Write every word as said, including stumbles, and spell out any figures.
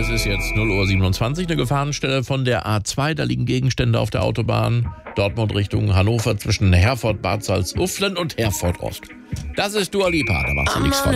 Es ist jetzt null Uhr siebenundzwanzig, eine Gefahrenstelle von der A zwei. Da liegen Gegenstände auf der Autobahn. Dortmund Richtung Hannover zwischen Herford, Bad Salzuflen und Herford Ost. Das ist Dua Lipa, da machst du nichts von.